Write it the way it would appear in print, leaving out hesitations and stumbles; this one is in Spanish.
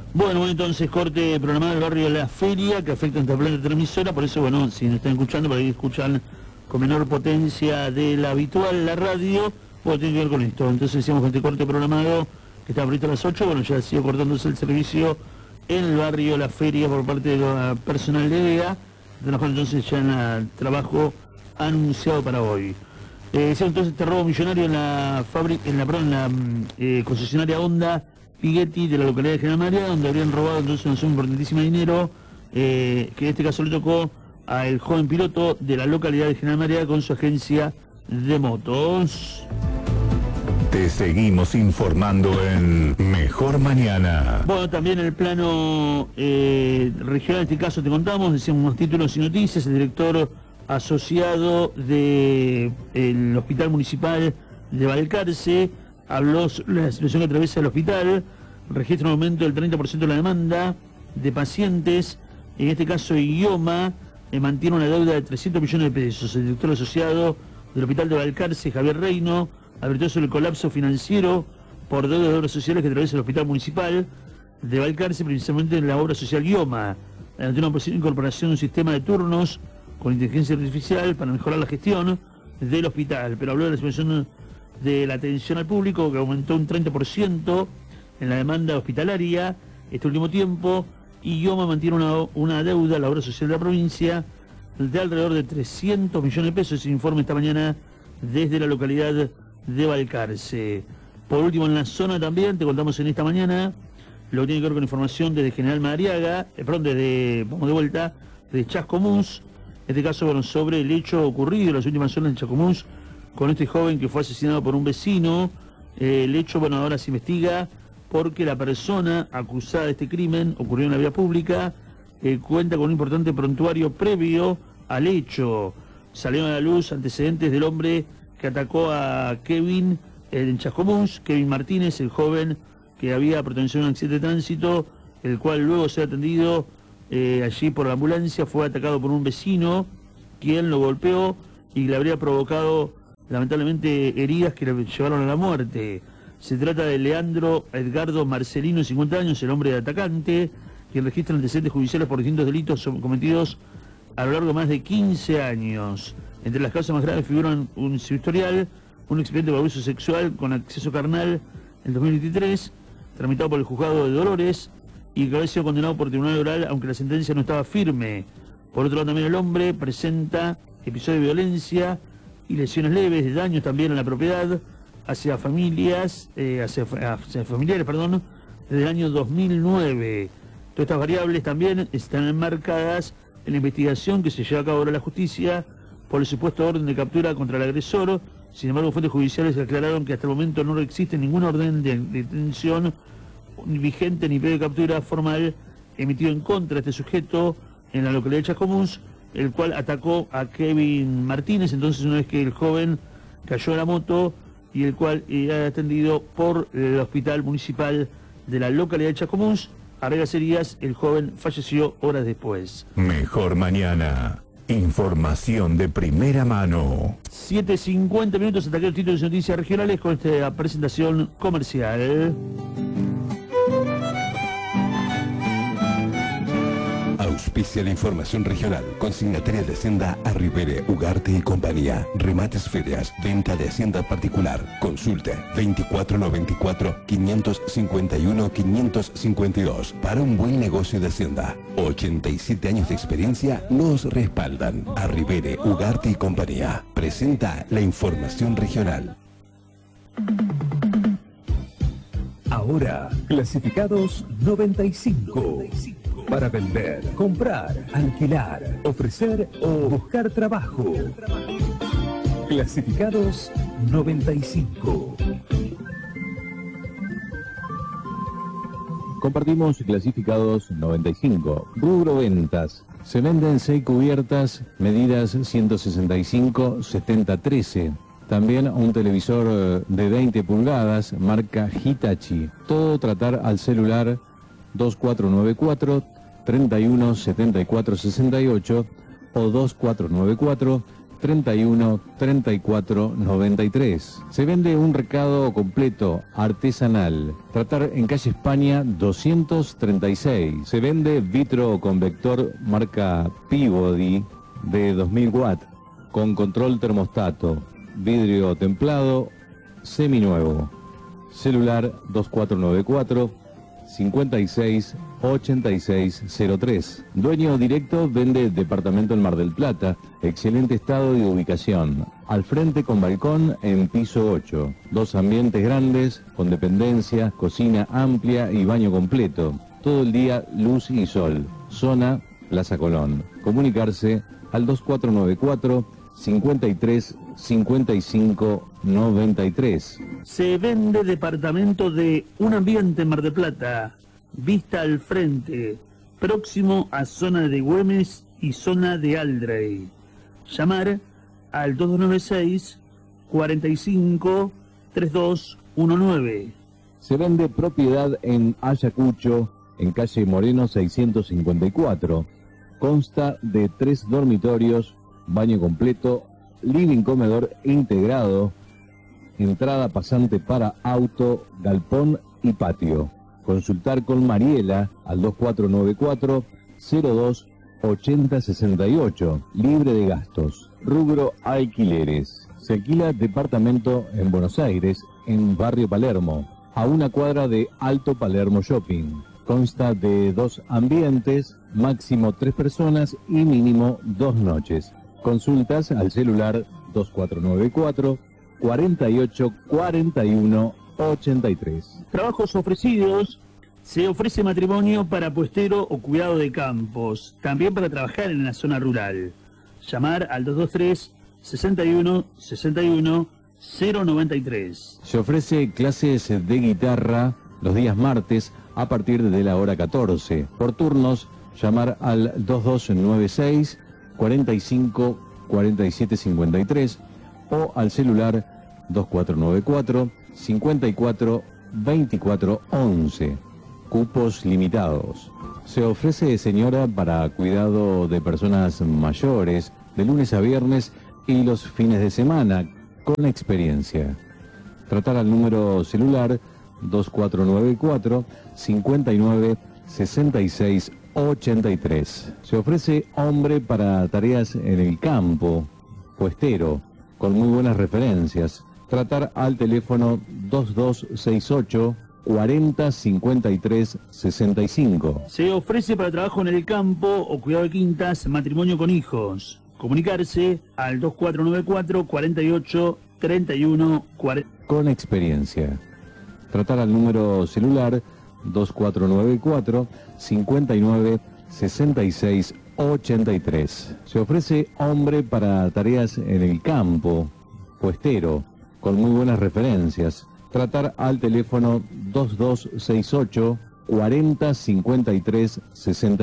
Bueno, entonces corte programado del barrio La Feria, que afecta a esta planta transmisora, por eso, bueno, si nos están escuchando, por ahí escuchan con menor potencia de la habitual la radio, bueno, tiene que ver con esto. Entonces decíamos que este corte programado, que estaba previsto a las 8, bueno, ya ha sido cortándose el servicio en el barrio La Feria por parte de personal de EVEA, de los cuales entonces ya en el trabajo anunciado para hoy. Decía entonces este robo millonario en la fábrica, en la concesionaria Honda Piguetti de la localidad de General María, donde habrían robado entonces una suma importantísima de dinero, que en este caso le tocó al joven piloto de la localidad de General María con su agencia de motos. Te seguimos informando en Mejor Mañana. Bueno, también en el plano regional, en este caso te contamos, decíamos unos títulos y noticias. El director asociado del Hospital Municipal de Balcarce habló sobre la situación que atraviesa el hospital, registra un aumento del 30% de la demanda de pacientes, en este caso IOMA mantiene una deuda de 300 millones de pesos. El director asociado del Hospital de Balcarce, Javier Reino, advirtió sobre el colapso financiero por deuda de obras sociales que atraviesa el Hospital Municipal de Balcarce, principalmente en la obra social IOMA, ante una posible incorporación de un sistema de turnos con inteligencia artificial para mejorar la gestión del hospital, pero habló de la situación de la atención al público, que aumentó un 30% en la demanda hospitalaria este último tiempo, y IOMA mantiene una deuda a la obra social de la provincia de alrededor de 300 millones de pesos. Se informa esta mañana desde la localidad de Balcarce. Por último, en la zona también, te contamos en esta mañana, lo que tiene que ver con información desde General Madariaga, vamos de vuelta, de Chascomús, en este caso, bueno, sobre el hecho ocurrido en las últimas horas en Chascomús, con este joven que fue asesinado por un vecino. El hecho, bueno, ahora se investiga porque la persona acusada de este crimen ocurrió en la vía pública, cuenta con un importante prontuario previo al hecho. Salieron a la luz antecedentes del hombre que atacó a Kevin en Chascomús, Kevin Martínez, el joven que había protagonizado un accidente de tránsito, el cual luego se ha atendido allí por la ambulancia, fue atacado por un vecino, quien lo golpeó y le habría provocado lamentablemente heridas que le llevaron a la muerte. Se trata de Leandro Edgardo Marcelino, 50 años, el hombre de atacante, quien registra antecedentes judiciales por distintos delitos cometidos a lo largo de más de 15 años. Entre las causas más graves figuran un historial, un expediente por abuso sexual con acceso carnal en 2023, tramitado por el juzgado de Dolores, y que había sido condenado por tribunal oral, aunque la sentencia no estaba firme. Por otro lado, también el hombre presenta episodios de violencia y lesiones leves, de daños también en la propiedad hacia familiares, desde el año 2009. Todas estas variables también están enmarcadas en la investigación que se lleva a cabo ahora la justicia por el supuesto orden de captura contra el agresor. Sin embargo, fuentes judiciales aclararon que hasta el momento no existe ninguna orden de detención vigente ni previa captura formal emitido en contra de este sujeto en la localidad de Chascomús, el cual atacó a Kevin Martínez. Entonces, una vez que el joven cayó de la moto y el cual era atendido por el hospital municipal de la localidad de Chascomús, Arregas Heridas, el joven falleció horas después. Mejor Mañana. Información de primera mano. 7:50 minutos, hasta aquí los títulos de noticias regionales con esta presentación comercial. Auspicia la información regional. Consignataria de Hacienda Arribere, Ugarte y compañía. Remates ferias. Venta de Hacienda particular. Consulte 2494-551-552. Para un buen negocio de Hacienda. 87 años de experiencia nos respaldan. Arribere, Ugarte y compañía. Presenta la información regional. Ahora, clasificados 95. Para vender, comprar, alquilar, ofrecer o buscar trabajo. Clasificados 95. Compartimos clasificados 95. Rubro ventas. Se venden 6 cubiertas, medidas 165-70-13. También un televisor de 20 pulgadas, marca Hitachi. Todo tratar al celular 2494 31 74 68 o 2494 31 34 93. Se vende un recado completo artesanal. Tratar en calle España 236. Se vende vitro convector marca Peabody de 2000 watts con control termostato, vidrio templado, seminuevo. Celular 2494 56 8603. Dueño directo, vende departamento en Mar del Plata, excelente estado y ubicación. Al frente con balcón en piso 8. 2 ambientes grandes, con dependencia, cocina amplia y baño completo. Todo el día luz y sol. Zona Plaza Colón. Comunicarse al 2494 53 55 93. Se vende departamento de un ambiente en Mar del Plata, vista al frente, próximo a zona de Güemes y zona de Aldrey. Llamar al 2296 45 3219. Se vende propiedad en Ayacucho, en calle Moreno 654. Consta de 3 dormitorios, baño completo, living comedor integrado, entrada pasante para auto, galpón y patio. Consultar con Mariela al 2494 02 8068, libre de gastos. Rubro alquileres. Se alquila departamento en Buenos Aires, en Barrio Palermo, a una cuadra de Alto Palermo Shopping. Consta de 2 ambientes, máximo 3 personas y mínimo 2 noches. Consultas al celular 2494 48 41 83. Trabajos ofrecidos. Se ofrece matrimonio para puestero o cuidado de campos, también para trabajar en la zona rural. Llamar al 223 61 61 093. Se ofrece clases de guitarra los días martes a partir de la hora 14. Por turnos, llamar al 2296 45 47 53 o al celular 2494 54 24 11. Cupos limitados. Se ofrece señora para cuidado de personas mayores de lunes a viernes y los fines de semana con experiencia. Tratar al número celular 2494 59 66 83. Se ofrece hombre para tareas en el campo, puestero, con muy buenas referencias. Tratar al teléfono 2268 40 53 65. Se ofrece para trabajo en el campo o cuidado de quintas, matrimonio con hijos. Comunicarse al 2494 48 31 40. Con experiencia. Tratar al número celular 2494 59 66 83. Se ofrece hombre para tareas en el campo, puestero, con muy buenas referencias. Tratar al teléfono 2268 40 53 60.